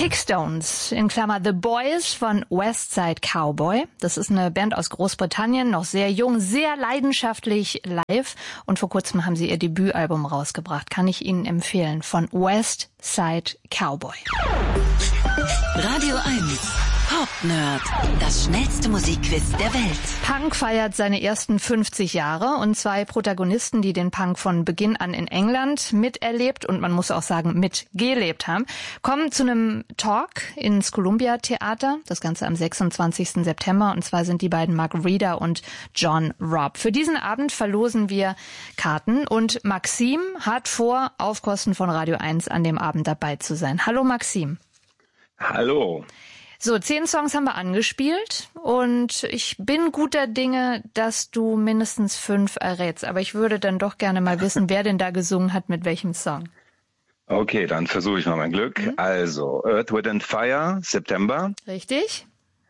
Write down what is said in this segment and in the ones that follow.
Rolling Stones, in Klammer The Boys von Westside Cowboy. Das ist eine Band aus Großbritannien, noch sehr jung, sehr leidenschaftlich live. Und vor kurzem haben sie ihr Debütalbum rausgebracht. Kann ich Ihnen empfehlen, von Westside Cowboy. Radio 1. Pop-Nerd. Das schnellste Musikquiz der Welt. Punk feiert seine ersten 50 Jahre und zwei Protagonisten, die den Punk von Beginn an in England miterlebt und man muss auch sagen mitgelebt haben, kommen zu einem Talk ins Columbia Theater. Das Ganze am 26. September und zwar sind die beiden Mark Reeder und John Robb. Für diesen Abend verlosen wir Karten und Maxim hat vor, auf Kosten von Radio 1 an dem Abend dabei zu sein. Hallo Maxim. Hallo. So, 10 Songs haben wir angespielt und ich bin guter Dinge, dass du mindestens 5 errätst. Aber ich würde dann doch gerne mal wissen, wer denn da gesungen hat, mit welchem Song. Okay, dann versuche ich mal mein Glück. Also, Earth, Wind and Fire, September. Richtig.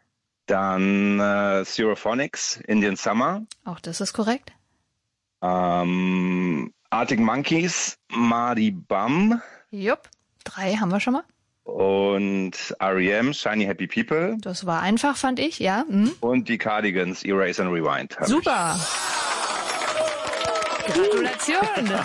Dann Stereophonics, Indian Summer. Auch das ist korrekt. Arctic Monkeys, Mardi Bum. Jupp, 3 haben wir schon mal. Und R.E.M., Shiny Happy People. Das war einfach, fand ich, ja. Und die Cardigans, Erase and Rewind. Super. Gratulation.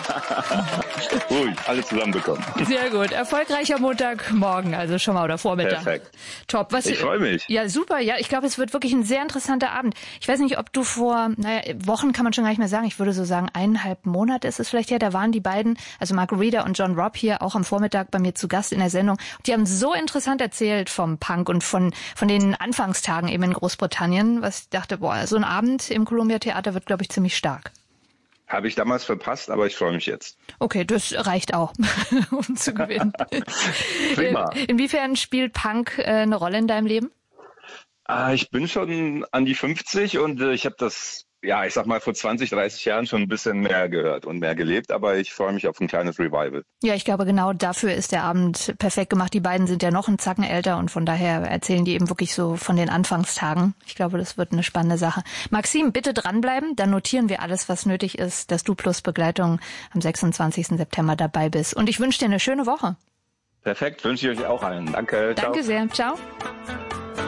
Alles zusammenbekommen. Sehr gut. Erfolgreicher Montagmorgen, also schon mal, oder Vormittag. Perfekt. Top. Ich freue mich. Ja, super. Ja, ich glaube, es wird wirklich ein sehr interessanter Abend. Ich weiß nicht, ob du vor, Wochen kann man schon gar nicht mehr sagen. Ich würde so sagen, 1,5 Monate ist es vielleicht her. Da waren die beiden, also Mark Reeder und John Robb hier auch am Vormittag bei mir zu Gast in der Sendung. Die haben so interessant erzählt vom Punk und von den Anfangstagen eben in Großbritannien, was ich dachte, so ein Abend im Columbia Theater wird, glaube ich, ziemlich stark. Habe ich damals verpasst, aber ich freue mich jetzt. Okay, das reicht auch, um zu gewinnen. Prima. Inwiefern spielt Punk eine Rolle in deinem Leben? Ich bin schon an die 50 und ich habe das, ich sag mal, vor 20, 30 Jahren schon ein bisschen mehr gehört und mehr gelebt, aber ich freue mich auf ein kleines Revival. Ja, ich glaube, genau dafür ist der Abend perfekt gemacht. Die beiden sind ja noch einen Zacken älter und von daher erzählen die eben wirklich so von den Anfangstagen. Ich glaube, das wird eine spannende Sache. Maxim, bitte dranbleiben, dann notieren wir alles, was nötig ist, dass du plus Begleitung am 26. September dabei bist. Und ich wünsche dir eine schöne Woche. Perfekt, wünsche ich euch auch allen. Danke. Danke Ciao. sehr. Ciao.